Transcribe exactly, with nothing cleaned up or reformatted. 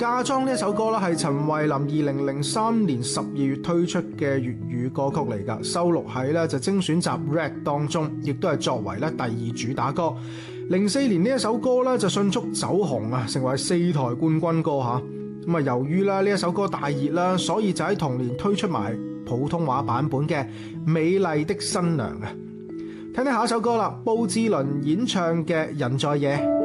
嫁妝呢一首歌咧係陳慧琳二零零三年十二月推出嘅粵語歌曲嚟㗎，收錄喺咧就精選集 Red 當中，亦都係作為咧第二主打歌。零四年呢一首歌咧就迅速走紅啊，成為四台冠軍歌吓。咁啊，由於咧呢一首歌大熱啦，所以就喺同年推出埋普通話版本嘅《美麗的新娘》啊。聽聽下一首歌啦，布志綸演唱嘅《人在夜》。